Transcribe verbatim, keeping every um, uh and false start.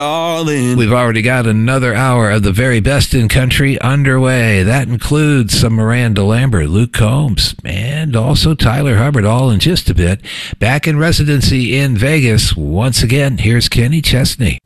All in. We've already got another hour of the very best in country underway. That includes some Miranda Lambert, Luke Combs, and also Tyler Hubbard, all in just a bit. Back in residency in Vegas, once again, here's Kenny Chesney.